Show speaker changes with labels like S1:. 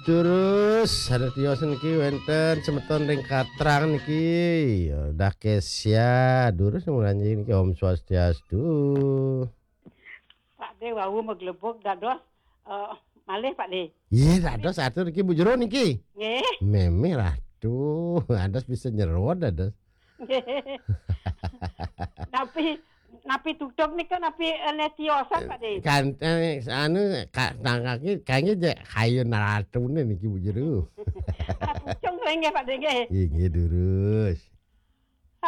S1: Terus ada tiyos niki wenten semeton ring katrang niki. Dah kesya, durus mulanya niki Om Swastiastu.
S2: Pak De wau meglebok dados malih Pak De.
S1: Iya, dados atur niki Bu Jero niki.
S2: Nggih.
S1: Meme ratu, adas bisa nyerot adas.
S2: Nggih. Napi tutuk nika napi netiosan Pak De.
S1: Kan anu tangkaki kayaknya kayu naratune niki Bu Jero.
S2: Pucung nggih Pak De nggih.
S1: Iya, durus.